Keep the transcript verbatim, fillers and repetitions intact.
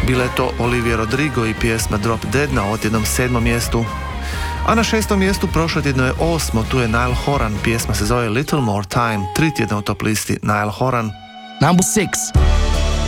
Bila je to Olivia Rodrigo i pjesma Drop Dead na otjednom sedmom mjestu. A na šestom mjestu prošle tjedno je osmo, tu je Niall Horan, pjesma se zove Little More Time, tri tjedna u top listi Niall Horan. Number six.